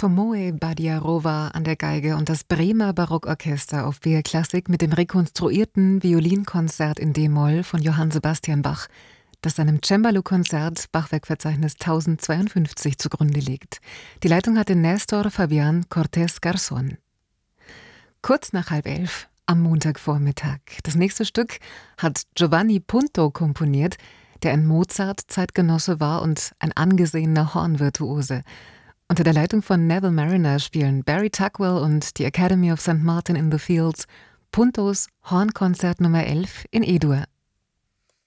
Tomoe Badiarova an der Geige und das Bremer Barockorchester auf BR Klassik mit dem rekonstruierten Violinkonzert in d-Moll von Johann Sebastian Bach, das seinem Cembalo-Konzert Bachwerkverzeichnis 1052 zugrunde liegt. Die Leitung hatte Néstor Fabián Cortés Garzón. Kurz nach 10:30 am Montagvormittag. Das nächste Stück hat Giovanni Punto komponiert, der ein Mozart-Zeitgenosse war und ein angesehener Hornvirtuose. Unter der Leitung von Neville Marriner spielen Barry Tuckwell und die Academy of St. Martin in the Fields Puntos Hornkonzert Nummer 11 in E-Dur.